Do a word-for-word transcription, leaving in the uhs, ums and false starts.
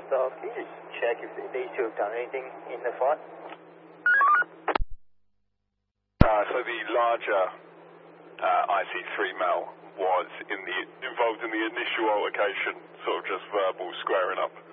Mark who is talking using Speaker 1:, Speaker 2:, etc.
Speaker 1: Staff, can you just check if these two have done anything in the fight?
Speaker 2: Uh, so the larger uh, I C three male was in the involved in the initial altercation, sort of just verbal squaring up.